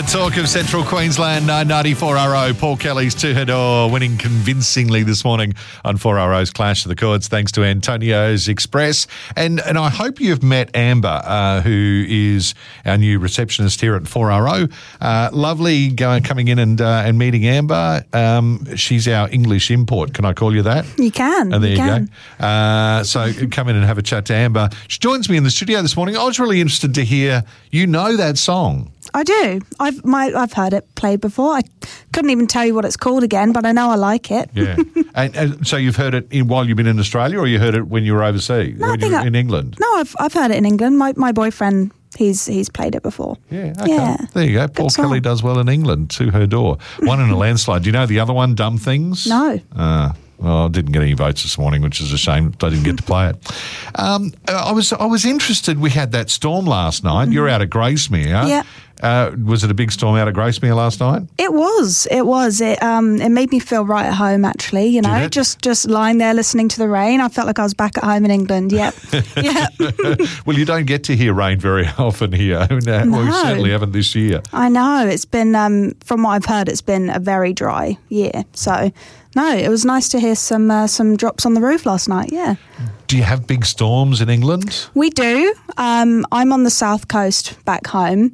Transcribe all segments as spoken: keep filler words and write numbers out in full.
Talk of Central Queensland, nine ninety-four R O. Paul Kelly's To Her Door, winning convincingly this morning on four R O's Clash of the Chords, thanks to Antonio's Express. And and I hope you've met Amber, uh, who is our new receptionist here at four R O. Uh, lovely going, coming in and uh, and meeting Amber. Um, she's our English import. Can I call you that? You can. And there you, you can. go. Uh, so come in and have a chat to Amber. She joins me in the studio this morning. I was really interested to hear, you know that song. I do. I've my I've heard it played before. I couldn't even tell you what it's called again, but I know I like it. Yeah. and, and so you've heard it in, while you've been in Australia, or you heard it when you were overseas, no, when you were I, in England? No, I've I've heard it in England. My my boyfriend, he's he's played it before. Yeah. Okay. Yeah. There you go. Paul song. Kelly does well in England. To Her Door. One in a landslide. Do you know the other one, Dumb Things? No. Uh, well, I didn't get any votes this morning, which is a shame. I didn't get to play it. Um, I was I was interested. We had that storm last night. Mm-hmm. You're out at Gracemere. Yeah. Uh, was it a big storm out at Gracemere last night? It was. It was. It um. It made me feel right at home. Actually, you know, just just lying there listening to the rain. I felt like I was back at home in England. Yep. Yeah. Well, you don't get to hear rain very often here. No. Well, we certainly haven't this year. I know. It's been um. From what I've heard, it's been a very dry year. So, no, it was nice to hear some uh, some drops on the roof last night. Yeah. Do you have big storms in England? We do. Um, I'm on the south coast back home.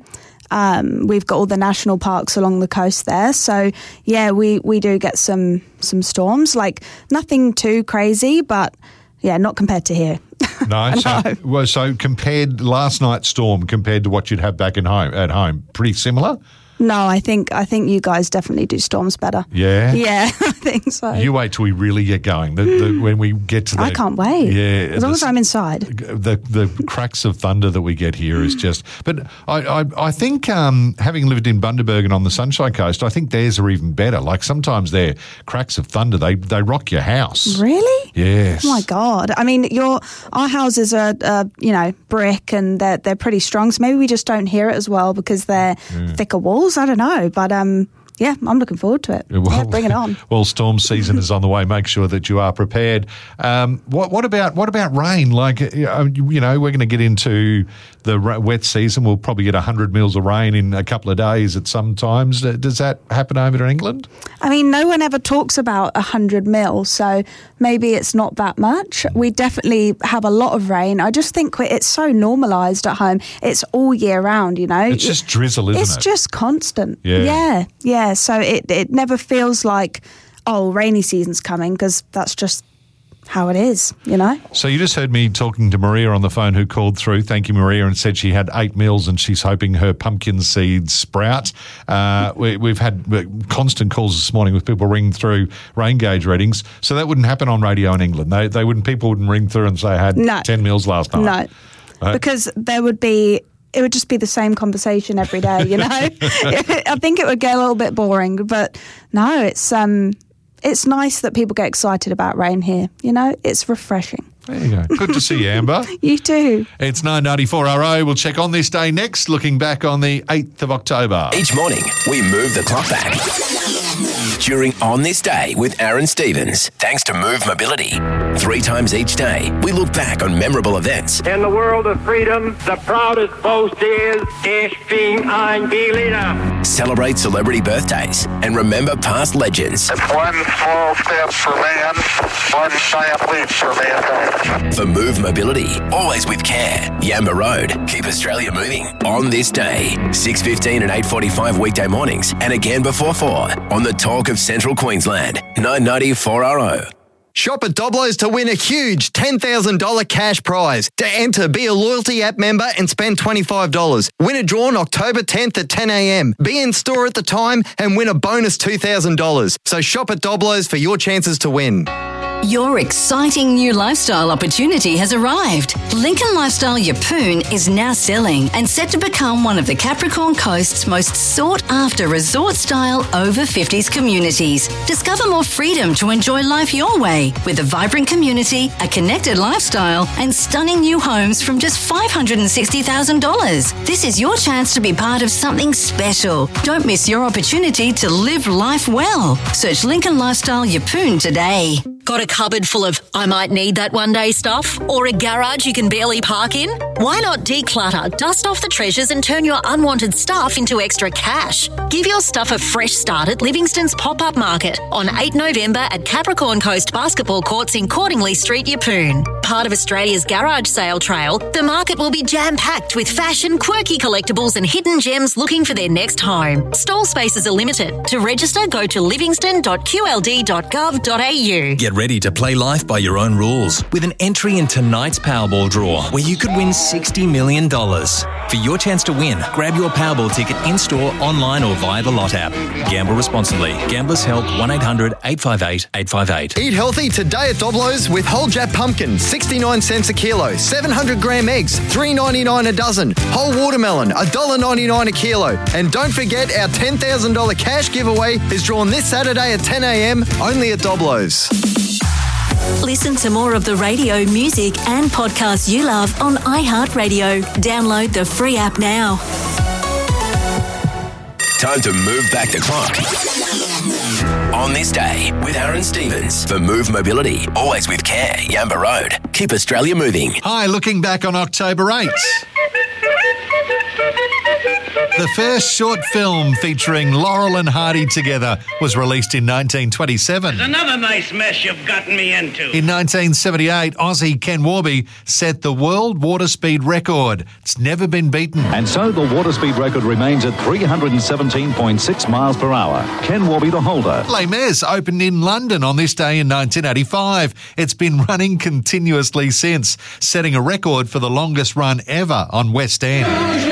Um, we've got all the national parks along the coast there. So, yeah, we, we do get some some storms, like nothing too crazy, but, yeah, not compared to here. No, so, no. Well, so compared last night's storm compared to what you'd have back in home at home, pretty similar? No, I think I think you guys definitely do storms better. Yeah? Yeah, I think so. You wait till we really get going. The, the, when we get to the... I can't wait. Yeah. As long the, as I'm inside. The the cracks of thunder that we get here is just... But I, I, I think um, having lived in Bundaberg and on the Sunshine Coast, I think theirs are even better. Like sometimes their cracks of thunder, they, they rock your house. Really? Yes. Oh, my God. I mean, your our houses are, uh, you know, brick and they're, they're pretty strong, so maybe we just don't hear it as well because they're yeah. thicker walls. I don't know, but um, yeah, I'm looking forward to it. Well, yeah, bring it on. Well, storm season is on the way. Make sure that you are prepared. Um, what, what about what about rain? Like, you know, we're going to get into the wet season. We'll probably get one hundred mils of rain in a couple of days at some times. Does that happen over in England? I mean, no one ever talks about one hundred mils, so maybe it's not that much. We definitely have a lot of rain. I just think it's so normalised at home. It's all year round, you know. It's just drizzle, isn't it's it? It's just constant. Yeah. Yeah, yeah. So it, it never feels like, oh, rainy season's coming, because that's just how it is, you know. So you just heard me talking to Maria on the phone, who called through. Thank you, Maria, and said she had eight mils and she's hoping her pumpkin seeds sprout. Uh, we, we've had constant calls this morning with people ringing through rain gauge readings. So that wouldn't happen on radio in England. They they wouldn't. People wouldn't ring through and say I had no. ten mils last night. No, right? Because there would be. It would just be the same conversation every day, you know. I think it would get a little bit boring, but no, it's um. It's nice that people get excited about rain here. You know, it's refreshing. There you go. Good to see you, Amber. You too. It's nine ninety-four R O. We'll check on this day next, looking back on the eighth of October. Each morning, we move the clock back. During On This Day with Aaron Stevens, thanks to Move Mobility. Three times each day, we look back on memorable events. In the world of freedom, the proudest boast is, Ich bin ein Berliner. Celebrate celebrity birthdays and remember past legends. It's one small step for man, one giant leap for mankind. For Move Mobility, always with care. Yamba Road, keep Australia moving. On This Day, six fifteen and eight forty-five weekday mornings, and again before four on the Talk of Central Queensland, nine ninety-four R O. Shop at Doblo's to win a huge ten thousand dollars cash prize. To enter, be a Loyalty app member and spend twenty-five dollars. Win a draw on October tenth at ten a.m. Be in store at the time and win a bonus two thousand dollars. So shop at Doblo's for your chances to win. Your exciting new lifestyle opportunity has arrived. Lincoln Lifestyle Yeppoon is now selling and set to become one of the Capricorn Coast's most sought-after resort-style over fifties communities. Discover more freedom to enjoy life your way with a vibrant community, a connected lifestyle, and stunning new homes from just five hundred sixty thousand dollars. This is your chance to be part of something special. Don't miss your opportunity to live life well. Search Lincoln Lifestyle Yeppoon today. Got a cupboard full of I might need that one day stuff? Or a garage you can barely park in? Why not declutter, dust off the treasures and turn your unwanted stuff into extra cash? Give your stuff a fresh start at Livingston's Pop-Up Market on the eighth of November at Capricorn Coast Basketball Courts in Cordingley Street, Yeppoon. Part of Australia's Garage Sale Trail, the market will be jam-packed with fashion, quirky collectibles and hidden gems looking for their next home. Stall spaces are limited. To register, go to livingston dot q l d dot gov dot a u. Get ready to play life by your own rules with an entry in tonight's Powerball draw where you could win sixty million dollars. For your chance to win, grab your Powerball ticket in-store, online or via the Lot app. Gamble responsibly. Gamblers Help one eight hundred eight five eight eight five eight. Eat healthy today at Doblo's with whole Jap pumpkin, sixty-nine cents a kilo, seven hundred gram eggs, three ninety-nine a dozen, whole watermelon, one dollar ninety-nine a kilo. And don't forget our ten thousand dollars cash giveaway is drawn this Saturday at ten a m only at Doblo's. Listen to more of the radio, music and podcasts you love on iHeartRadio. Download the free app now. Time to move back the clock. On this day with Aaron Stevens for Move Mobility. Always with care. Yamba Road. Keep Australia moving. Hi, looking back on October eighth. The first short film featuring Laurel and Hardy together was released in nineteen twenty-seven. There's another nice mess you've gotten me into. In nineteen seventy-eight, Aussie Ken Warby set the world water speed record. It's never been beaten. And so the water speed record remains at three hundred seventeen point six miles per hour. Ken Warby the holder. Les Mis opened in London on this day in nineteen eighty-five. It's been running continuously since, setting a record for the longest run ever on West End.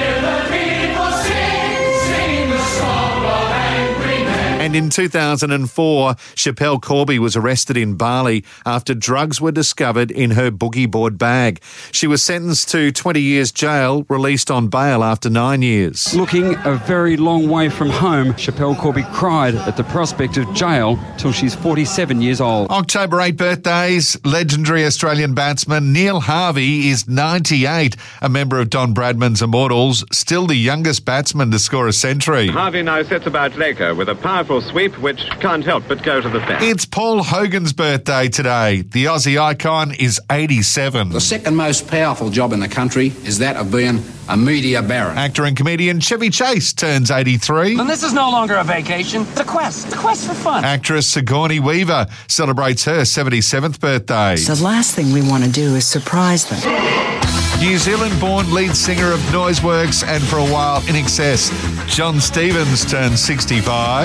And in two thousand four, Schapelle Corby was arrested in Bali after drugs were discovered in her boogie board bag. She was sentenced to twenty years jail, released on bail after nine years. Looking a very long way from home, Schapelle Corby cried at the prospect of jail till she's forty-seven years old. October eighth birthdays, legendary Australian batsman Neil Harvey is ninety-eight, a member of Don Bradman's Immortals, still the youngest batsman to score a century. Harvey now sets about Laker with a powerful sweep which can't help but go to the fence. It's Paul Hogan's birthday today. The Aussie icon is eighty-seven. The second most powerful job in the country is that of being a media baron. Actor and comedian Chevy Chase turns eighty-three. And this is no longer a vacation, it's a quest. It's a quest for fun. Actress Sigourney Weaver celebrates her seventy-seventh birthday. The last thing we want to do is surprise them. New Zealand-born lead singer of Noiseworks and for a while In Excess, John Stevens turns sixty-five.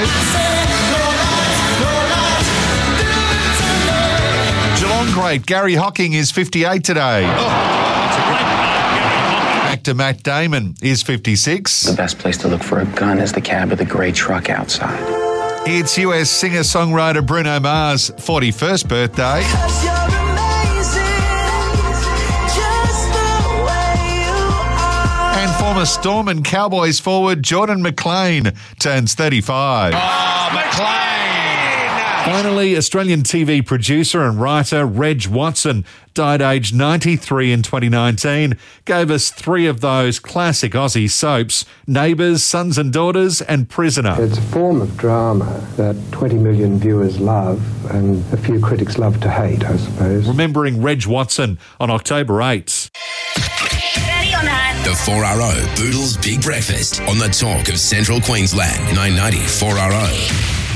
Geelong great Gary Hocking is fifty-eight today. Oh. Actor Matt Damon is fifty-six. The best place to look for a gun is the cab of the grey truck outside. It's U S singer-songwriter Bruno Mars' forty-first birthday. And former Storm and Cowboys forward Jordan McLean turns thirty-five. Oh, McLean! Finally, Australian T V producer and writer Reg Watson died aged ninety-three in twenty nineteen. Gave us three of those classic Aussie soaps, Neighbours, Sons and Daughters and Prisoner. It's a form of drama that twenty million viewers love and a few critics love to hate, I suppose. Remembering Reg Watson on October eighth. The four R O Boodles Big Breakfast on the Talk of Central Queensland. nine ninety four R O.